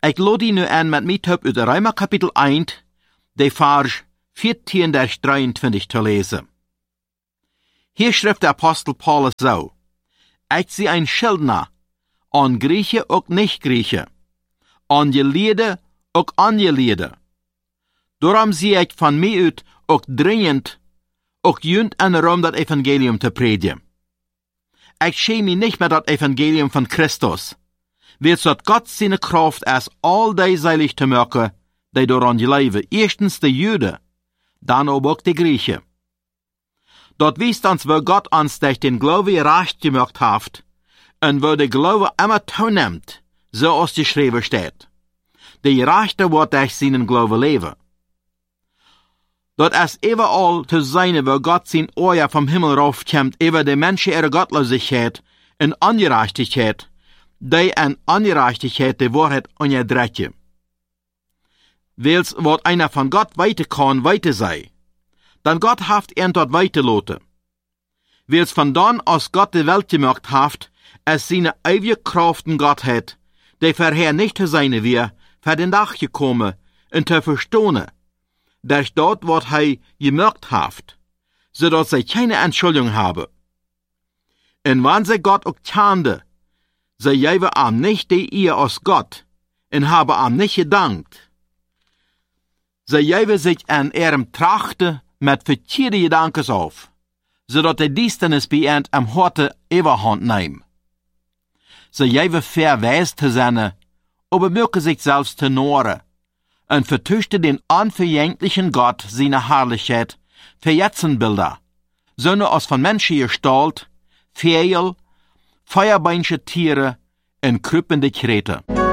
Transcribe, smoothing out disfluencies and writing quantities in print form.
Ik laat die nu aan met mij op uit Römer kapitel 1, de vers 14-23 te lezen. Hier schrijft der Apostel Paulus so: Ik zie ein Schuldner, an Grieche ook nicht-Grieche, an Geleerde ook Angeleerde. Daarom zie ik van mij uit ook dringend, ook junt en Rom dat Evangelium te predigen. Ik schäme mich nicht met dat Evangelium van Christus, weet dat God zijn kracht is al die seilig te maken, die daaraan geloven. Eerstens de Juden, dan ook de Griechen. Dat wijst ons waar God ons durch den Glaube recht gemacht heeft, en waar de Glaube immer toeneemt, zoals geschreven staat. De Rechte wordt durch seinen Glaube leven. Dat is überall te zijn waar God zijn oor vom Himmel raufkommt, über de Menschen ihre Gottlosigkeit en Ongerechtigkeit, die en Ongerechtigkeit de Wahrheit onderdrukken. Wils wat einer von Gott weiter kann, weiter sei, dann Gott haft ihn dort weiterloten. Wils von dann aus Gott die Welt gemacht haft, es seine ewige Kraft in Gott hat, die vorher nicht zu sein wir, für den Tag gekommen, und zu verstehen, durch dort, was er gemacht haft, so dass sie keine Entschuldigung haben. Und wenn sie Gott auch kannte, sie geben ihm nicht die Ehe aus Gott, und haben ihm nicht gedankt. Sie geben sich an ihrem Trachten mit verkehrten Gedanken auf, so dass die Dienstnis bei ihnen am Horte Überhand nehmen. Sie geben verweist zu sein, aber mögen sich selbst zu noren, und vertüchten den unverjänglichen Gott seine Herrlichkeit für Jetzenbilder, sondern aus von Menschen Gestalt, Vögel, feuerbeinische Tiere und krüppende Krete.